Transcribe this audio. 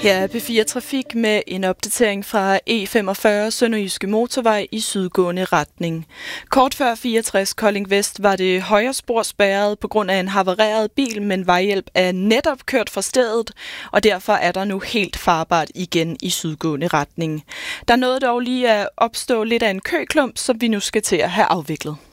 Her er P4 Trafik med en opdatering fra E45 Sønderjyske Motorvej i sydgående retning. Kort før 64 Kolding Vest var det højre spor spærret på grund af en havareret bil, men vejhjælp er netop kørt fra stedet, og derfor er der nu helt farbart igen i sydgående retning. Der nåede dog lige at opstå lidt af en køklump, som vi nu skal til at have afviklet.